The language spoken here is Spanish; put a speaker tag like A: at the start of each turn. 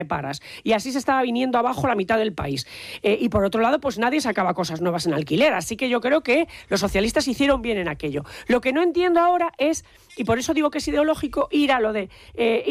A: paras. Y así se estaba viniendo abajo la mitad del país. Y por otro lado, pues nadie sacaba cosas nuevas en alquiler. Así que yo creo que los socialistas hicieron bien en aquello. Lo que no entiendo ahora es, y por eso digo que es ideológico, ir a lo de